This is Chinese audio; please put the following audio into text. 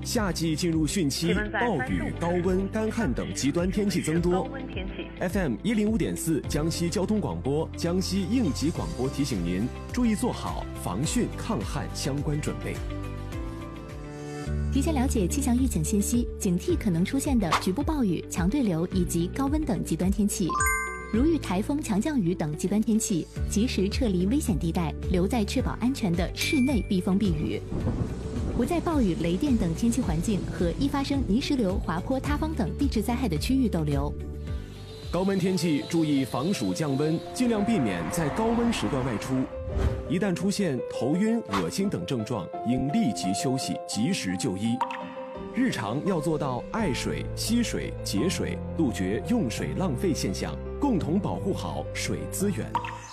夏季进入汛期，暴雨、高温、干旱等极端天气增多。FM 105.4江西交通广播、江西应急广播提醒您注意做好防汛抗旱相关准备。 提前了解气象预警信息，警惕可能出现的局部暴雨、强对流以及高温等极端天气。如遇台风、强降雨等极端天气，及时撤离危险地带，留在确保安全的室内避风避雨。不在暴雨、雷电等天气环境和易发生泥石流、滑坡、塌方等地质灾害的区域逗留。 高温天气注意防暑降温，尽量避免在高温时段外出。一旦出现头晕、恶心等症状，应立即休息，及时就医。日常要做到爱水、惜水、节水，杜绝用水浪费现象，共同保护好水资源。